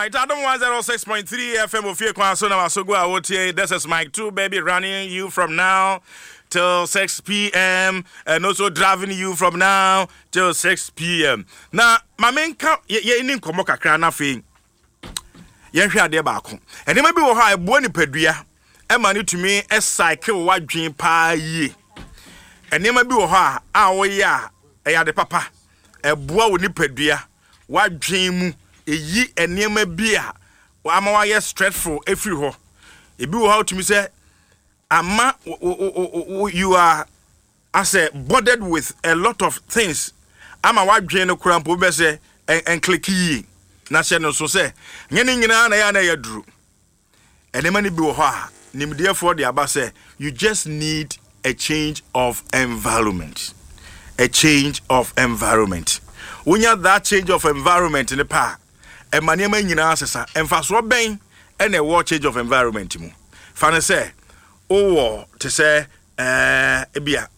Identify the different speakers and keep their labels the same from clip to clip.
Speaker 1: right, Adam 106.3 FM of Kwansona Masogua Wotie. This is Mike 2, baby, running you from now till 6 p.m. and also driving you from now till 6 p.m. Now, my main camp, ye in Komoka Krana Fing. Yenshia de Baku. And it may be why a bony pedria, a money to me, a cycle white dream pie ye. And it may be why our ya, a de papa, a boy with pedria, white dream. Eyi enema bia wa ama wa stressful every ho e bi wo how to me say ama you are as a bothered with a lot of things ama wa dwen no krampo be say en click yi na she no so say nyene nyina na ya na ya duru enema ni bi wo ho a nimde for the aba say you just need a change of environment. Unya that change of environment in the pa e maniema nyina asesa emfaso ben e na wo change of environment mu fa ne se wo te se ebia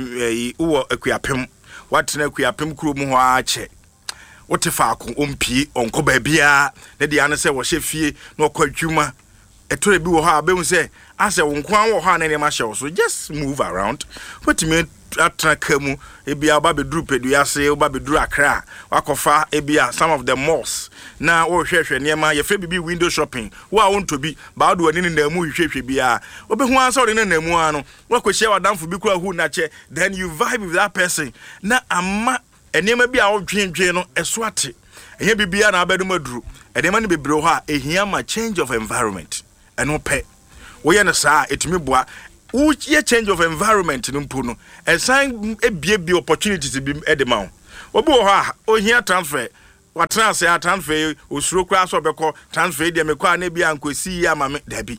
Speaker 1: wo akuapem watena akuapem kuro mu ho ache wote fa ko ompi onko ba bia ne de ane se wo hye fie na okwadwuma etore bi wo ha be hu se ase wo nko wo ha na ne ma hye so just move around what me atrakamu ebia ba beduru peduase oba beduru akra wakofa ebia some of the malls na wo hwehwe niema ye fe bibi window shopping wo a won to bi ba do ani na mu hwehwe bia obehu ansa ode na namu ano wakohye wadamfo bi kura hu na che then you vibe with that person na ama eniema bia wo dwendwen no eso ate ehia bibia na abedu maduru eniema ne bebre ho a ehia ma change of environment eno pe wo ye na saa etumi boa which change of environment no and sign a be opportunities to be edema obi wo ha ohia transfer what transfer osuro kra so beko transfer dia mekwa na bia ankosi ya mame dabi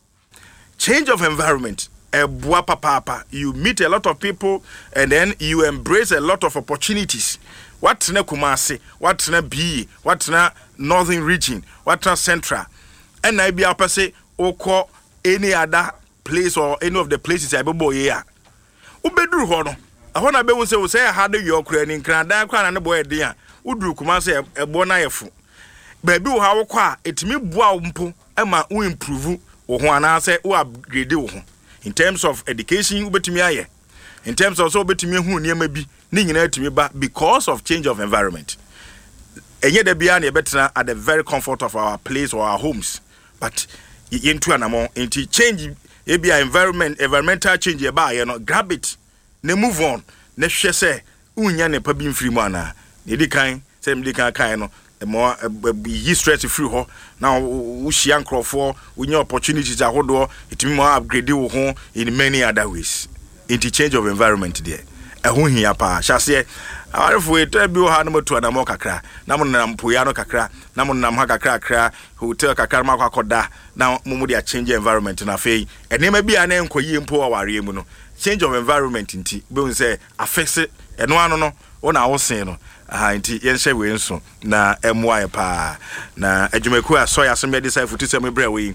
Speaker 1: change of environment boa papa you meet a lot of people and then you embrace a lot of opportunities what na Kumasi what na B what na northern region what na central and na bia pese oko any other place or any of the places I boy here. Ubedru hono. I want to be say how do you create in Canada and boy dear. Udru Kumasi a bonayefu. Baby, how qua it me boa umpo, Emma who improve or one answer who upgrade in terms of education, ubetimiaye. In terms of so betimi who near maybe ning to me back because of change of environment. And yet the beyond better at the very comfort of our place or our homes. But into an amount into change. Ebi environmental change e ba ye no grab it ne move on ne hwe se unya ne pa bi mfiri mu ana ne di kan se me di kan no e mo yi stress free ho na wo hia nkrofo unya opportunities ahodo itimi mo upgrade wo ho in many other ways into change of environment there e ho hia pa hyase awarefo eta bi wo ha no motu na mo kakra na mo nam poya no kakra na mo nam ha kakra hotel kakra ma kwakoda na mo dia change environment na fei enema bi ana enkoyi mpo aware mu no change of environment nti be un say affect eno ano no wona wo sen no nti yenhye we nso na emoa pa na adwumaku asoya so me decide futu se me bre we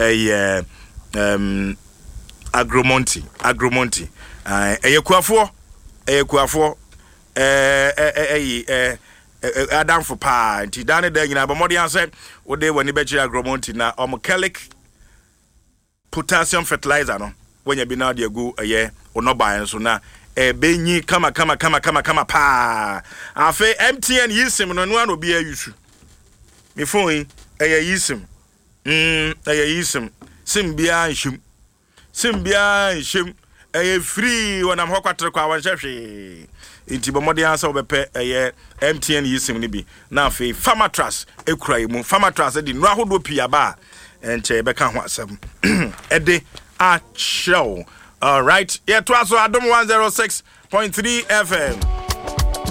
Speaker 1: agromonti eyekuafo Adam for pa nti dane da nyina ba modi answer wo de wani be kira agromonti na omchelic potassium fertilizer no wonya bi na de agu onoba enso na benyi kama pa afa MTN yisim no no obi ayusu me phone yisim yisim sim bia nhim free when I'm hokwatre kwa wanhwehwe inti bomodi ansa obepe MTN yisim ni bi na afi Farmatras ekura mu Farmatras di no ahodo pia ba enche beka ho asem ede a show all right yeah to aso Adam 106.3 FM